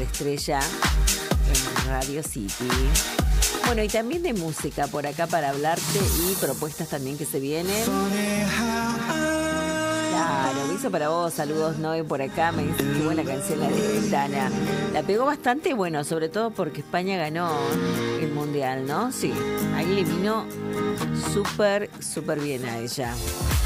estrella en Radio City. Bueno, y también de música por acá para hablarte y propuestas también que se vienen. Claro, beso para vos, saludos Noé por acá, me dicen qué buena canción la de Ventana. La pegó bastante, bueno, sobre todo porque España ganó el Mundial, ¿no? Sí, ahí le vino súper bien a ella.